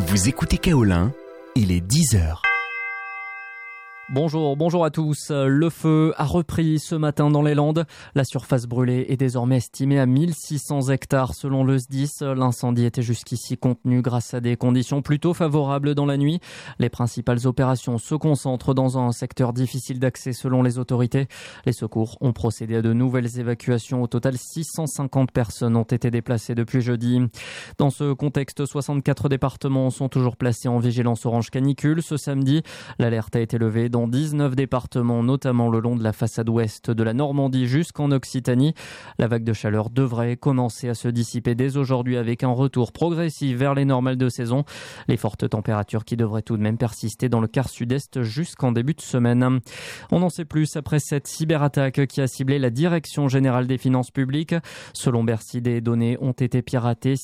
Vous écoutez Kaolin, il est 10h. Bonjour à tous. Le feu a repris ce matin dans les Landes. La surface brûlée est désormais estimée à 1600 hectares selon le SDIS. L'incendie était jusqu'ici contenu grâce à des conditions plutôt favorables dans la nuit. Les principales opérations se concentrent dans un secteur difficile d'accès selon les autorités. Les secours ont procédé à de nouvelles évacuations. Au total, 650 personnes ont été déplacées depuis jeudi. Dans ce contexte, 64 départements sont toujours placés en vigilance orange canicule. Ce samedi, l'alerte a été levée dans 19 départements, notamment le long de la façade ouest de la Normandie jusqu'en Occitanie. La vague de chaleur devrait commencer à se dissiper dès aujourd'hui avec un retour progressif vers les normales de saison. Les fortes températures qui devraient tout de même persister dans le quart sud-est jusqu'en début de semaine. On en sait plus après cette cyberattaque qui a ciblé la Direction générale des finances publiques. Selon Bercy, des données ont été piratées.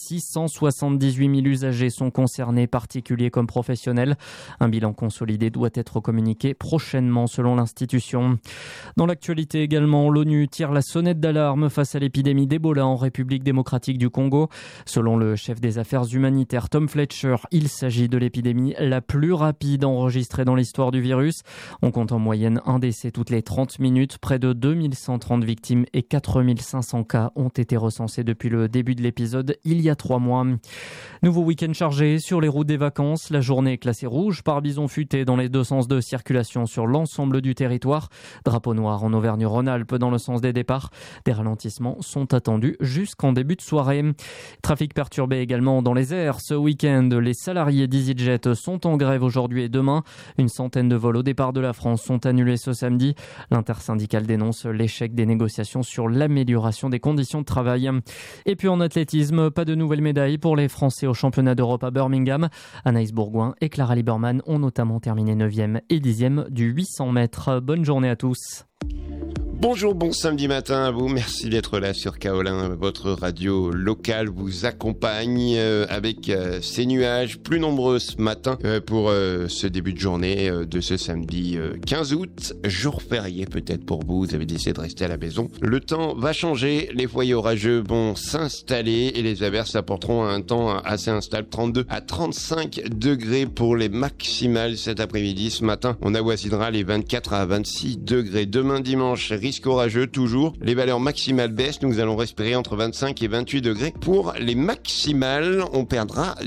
678 000 usagers sont concernés, particuliers comme professionnels. Un bilan consolidé doit être communiqué prochainement selon l'institution. Dans l'actualité également, l'ONU tire la sonnette d'alarme face à l'épidémie d'Ebola en République démocratique du Congo. Selon le chef des affaires humanitaires Tom Fletcher, il s'agit de l'épidémie la plus rapide enregistrée dans l'histoire du virus. On compte en moyenne un décès toutes les 30 minutes. Près de 2130 victimes et 4500 cas ont été recensés depuis le début de l'épisode il y a 3 mois. Nouveau week-end chargé sur les routes des vacances. La journée est classée rouge par bison futé dans les deux sens de circulation sur l'ensemble du territoire. Drapeau noir en Auvergne-Rhône-Alpes dans le sens des départs. Des ralentissements sont attendus jusqu'en début de soirée. Trafic perturbé également dans les airs. Ce week-end, les salariés d'EasyJet sont en grève aujourd'hui et demain. Une centaine de vols au départ de la France sont annulés ce samedi. L'intersyndicale dénonce l'échec des négociations sur l'amélioration des conditions de travail. Et puis en athlétisme, pas de nouvelles médailles pour les Français au championnat d'Europe à Birmingham. Anaïs Bourgoin et Clara Lieberman ont notamment terminé 9e et 10e du 800 mètres. Bonne journée à tous. Bonjour, bon samedi matin à vous. Merci d'être là sur Kaolin. Votre radio locale vous accompagne avec ces nuages plus nombreux ce matin pour ce début de journée de ce samedi 15 août. Jour férié peut-être pour vous. Vous avez décidé de rester à la maison. Le temps va changer. Les foyers orageux vont s'installer et les averses apporteront un temps assez instable. 32 à 35 degrés pour les maximales cet après-midi. Ce matin, on avoisinera les 24 à 26 degrés. Demain dimanche, risque orageux toujours. Les valeurs maximales baissent. Nous allons respirer entre 25 et 28 degrés. Pour les maximales, on perdra